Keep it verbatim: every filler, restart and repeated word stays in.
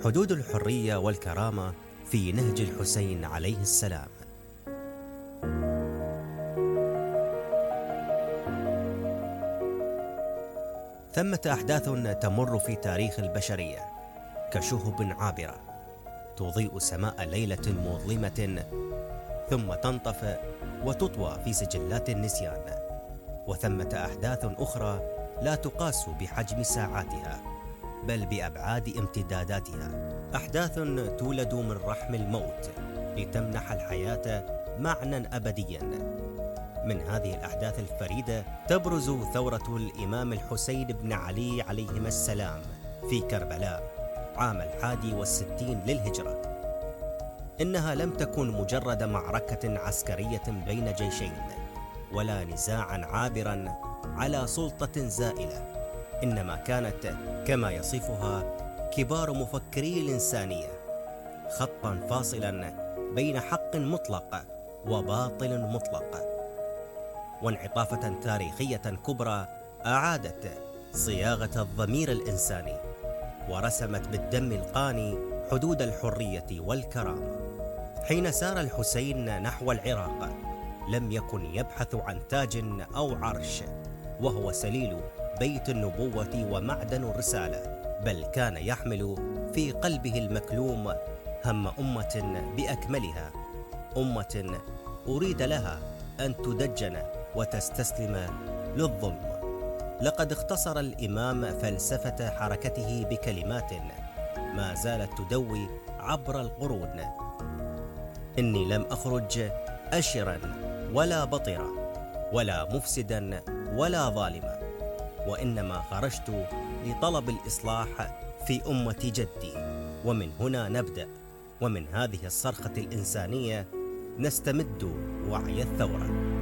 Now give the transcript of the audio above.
حدود الحرية والكرامة في نهج الحسين عليه السلام. ثمة أحداث تمر في تاريخ البشرية كشهب عابرة تضيء سماء ليلة مظلمة ثم تنطفئ وتطوى في سجلات النسيان، وثمة أحداث أخرى لا تقاس بحجم ساعاتها بل بأبعاد امتداداتها، أحداث تولد من رحم الموت لتمنح الحياة معنى أبديا. من هذه الأحداث الفريدة تبرز ثورة الإمام الحسين بن علي عليهما السلام في كربلاء عام الحادي والستين للهجرة. إنها لم تكن مجرد معركة عسكرية بين جيشين ولا نزاعا عابرا على سلطة زائلة، إنما كانت كما يصفها كبار مفكري الإنسانية خطا فاصلا بين حق مطلق وباطل مطلق، وانعطافة تاريخية كبرى أعادت صياغة الضمير الإنساني ورسمت بالدم القاني حدود الحرية والكرامة. حين سار الحسين نحو العراق لم يكن يبحث عن تاج أو عرش وهو سليل بيت النبوة ومعدن الرسالة، بل كان يحمل في قلبه المكلوم هم أمة بأكملها، أمة أريد لها أن تدجن وتستسلم للظلم. لقد اختصر الإمام فلسفة حركته بكلمات ما زالت تدوي عبر القرون: إني لم أخرج أشرا ولا بطرا ولا مفسدا ولا ظالما، وإنما خرجت لطلب الإصلاح في أمة جدي. ومن هنا نبدأ، ومن هذه الصرخة الإنسانية نستمد وعي الثورة.